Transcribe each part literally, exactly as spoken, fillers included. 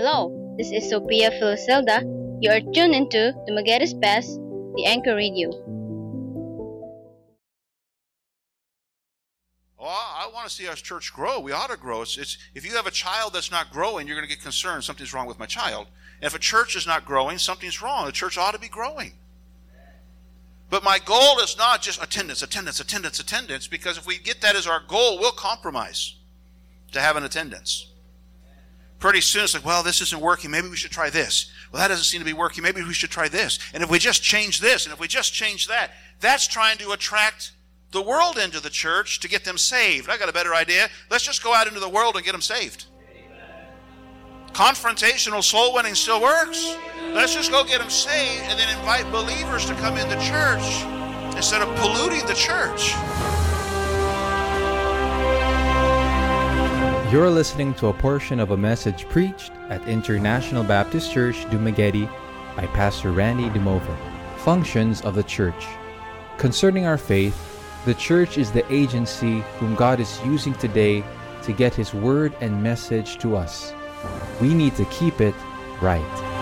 Hello, this is Sophia Philiselda. You are tuned into Dumaguete Pass, the Anchor Radio. Oh, I want to see our church grow. We ought to grow. It's, it's, if you have a child that's not growing, you're going to get concerned. Something's wrong with my child. And if a church is not growing, something's wrong. The church ought to be growing. But my goal is not just attendance, attendance, attendance, attendance, because if we get that as our goal, we'll compromise to have an attendance. Pretty soon it's like, well, this isn't working. Maybe we should try this. Well, that doesn't seem to be working. Maybe we should try this. And if we just change this, and if we just change that, that's trying to attract the world into the church to get them saved. I got a better idea. Let's just go out into the world and get them saved. Amen. Confrontational soul winning still works. Let's just go get them saved and then invite believers to come into church instead of polluting the church. You're listening to a portion of a message preached at International Baptist Church, Dumaguete by Pastor Randy Dimova. Functions of the church. Concerning our faith, the church is the agency whom God is using today to get His word and message to us. We need to keep it right.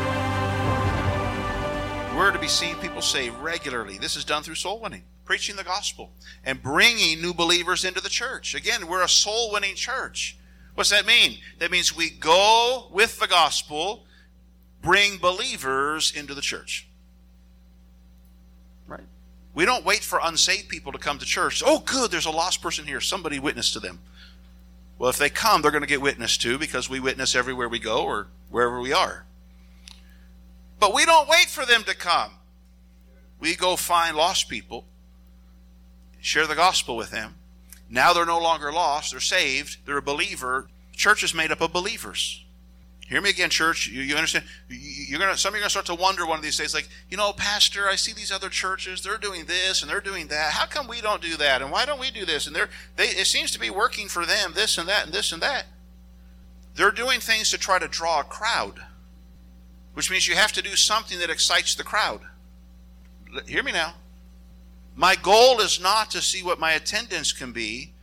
We're to be seeing people saved regularly. This is done through soul winning, preaching the gospel, and bringing new believers into the church. Again, we're a soul winning church. What's that mean? That means we go with the gospel, bring believers into the church. Right? We don't wait for unsaved people to come to church. Oh, good, there's a lost person here. Somebody witness to them. Well, if they come, they're going to get witnessed to because we witness everywhere we go or wherever we are. But we don't wait for them to come. We go find lost people, share the gospel with them. Now they're no longer lost. They're saved. They're a believer. Church is made up of believers. Hear me again, church. You, you understand? You're gonna. Some of you are gonna start to wonder one of these days, like, you know, Pastor, I see these other churches. They're doing this and they're doing that. How come we don't do that? And why don't we do this? And they're they. It seems to be working for them. This and that and this and that. They're doing things to try to draw a crowd, which means you have to do something that excites the crowd. Hear me now. My goal is not to see what my attendance can be.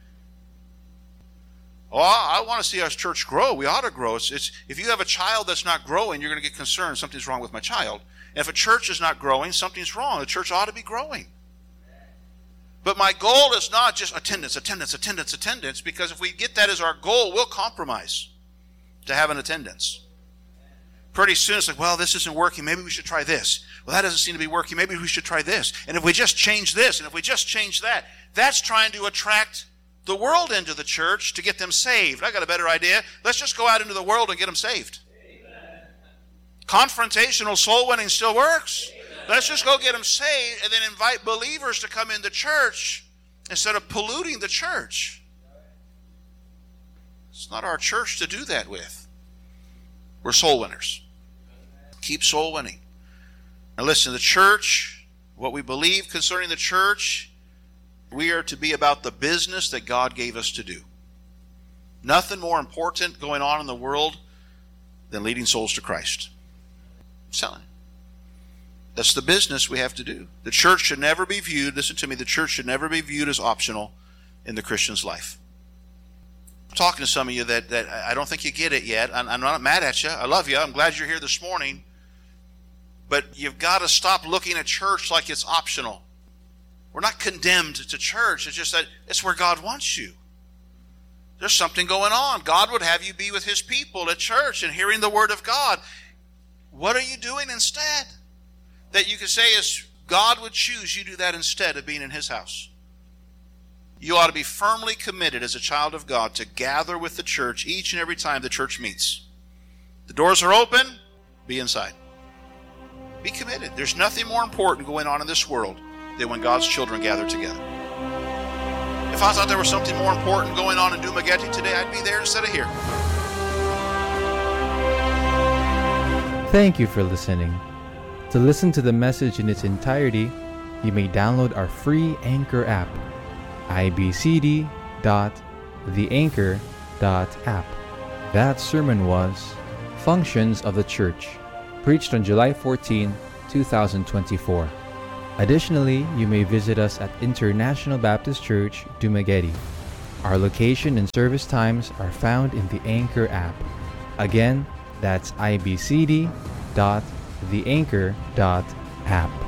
Oh, I want to see our church grow. We ought to grow. It's, it's, if you have a child that's not growing, you're going to get concerned. Something's wrong with my child. And if a church is not growing, something's wrong. The church ought to be growing. But my goal is not just attendance, attendance, attendance, attendance, because if we get that as our goal, we'll compromise to have an attendance. Pretty soon it's like, well, this isn't working. Maybe we should try this. Well, that doesn't seem to be working. Maybe we should try this. And if we just change this, and if we just change that, that's trying to attract the world into the church to get them saved. I got a better idea. Let's just go out into the world and get them saved. Amen. Confrontational soul winning still works. Amen. Let's just go get them saved and then invite believers to come into church instead of polluting the church. It's not our church to do that with. We're soul winners. Keep soul winning. Now listen, the church, what we believe concerning the church, we are to be about the business that God gave us to do. Nothing more important going on in the world than leading souls to Christ. I'm telling you. That's the business we have to do. The church should never be viewed, listen to me, the church should never be viewed as optional in the Christian's life. I'm talking to some of you that, that I don't think you get it yet. I'm, I'm not mad at you. I love you. I'm glad you're here this morning. But you've got to stop looking at church like it's optional. We're not condemned to church. It's just that it's where God wants you. There's something going on. God would have you be with His people at church and hearing the Word of God. What are you doing instead? That you can say is God would choose you do that instead of being in His house. You ought to be firmly committed as a child of God to gather with the church each and every time the church meets. The doors are open, be inside. Be committed. There's nothing more important going on in this world than when God's children gather together. If I thought there was something more important going on in Dumaguete today, I'd be there instead of here. Thank you for listening. To listen to the message in its entirety, you may download our free Anchor app, i b c d dot the anchor dot app. That sermon was Functions of the Church, preached on July fourteenth, twenty twenty-four. Additionally, you may visit us at International Baptist Church, Dumaguete. Our location and service times are found in the Anchor app. Again, That's ibcd dot the anchor dot app.